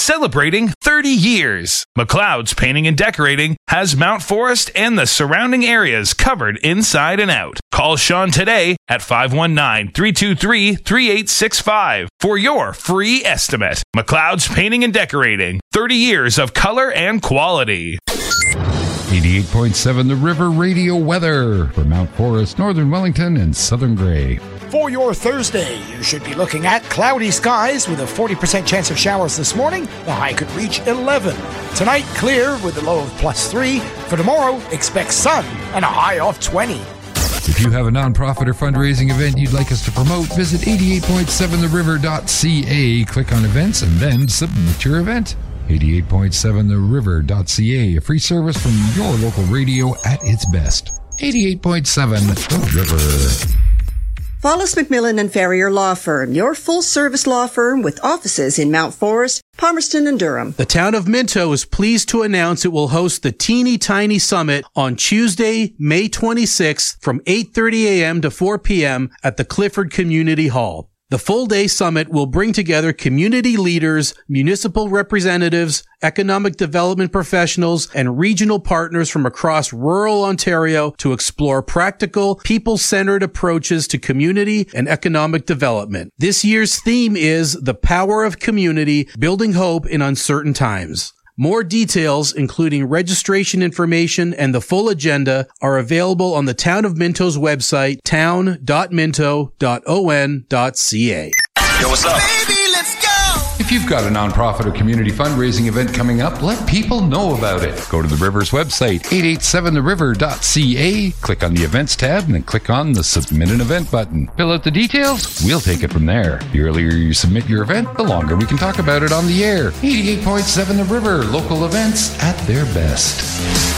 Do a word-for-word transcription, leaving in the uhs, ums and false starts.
celebrating thirty years. McLeod's Painting and Decorating has Mount Forest and the surrounding areas covered inside and out. Call Sean today at five one nine, three two three, three eight six five for your free estimate. McLeod's Painting and Decorating, thirty years of color and quality. eighty-eight point seven The River Radio weather for Mount Forest, Northern Wellington, and Southern Grey. For your Thursday, you should be looking at cloudy skies with a forty percent chance of showers this morning. The high could reach eleven. Tonight, clear with a low of plus three. For tomorrow, expect sun and a high of twenty. If you have a nonprofit or fundraising event you'd like us to promote, visit eighty-eight point seven the river dot c a, click on events, and then submit your event. eighty-eight point seven the river dot c a, a free service from your local radio at its best. eighty-eight point seven The River. Follis McMillan and Ferrier Law Firm, your full-service law firm with offices in Mount Forest, Palmerston, and Durham. The town of Minto is pleased to announce it will host the Teeny Tiny Summit on Tuesday, May twenty-sixth from eight thirty a.m. to four p.m. at the Clifford Community Hall. The full-day summit will bring together community leaders, municipal representatives, economic development professionals, and regional partners from across rural Ontario to explore practical, people-centered approaches to community and economic development. This year's theme is The Power of Community, Building Hope in Uncertain Times. More details, including registration information and the full agenda, are available on the Town of Minto's website, town dot minto dot o n dot c a. Yo, what's up? Baby, let's go! If you've got a nonprofit or community fundraising event coming up, let people know about it. Go to the River's website, eight eight seven the river dot c a, click on the Events tab, and then click on the Submit an Event button. Fill out the details, we'll take it from there. The earlier you submit your event, the longer we can talk about it on the air. eighty-eight point seven The River, local events at their best.